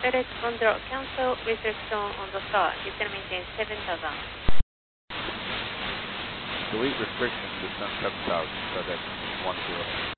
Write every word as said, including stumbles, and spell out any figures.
FedEx Control, cancel reception on the star. You can maintain seven thousand. Delete restriction, descend seven thousand, FedEx one zero.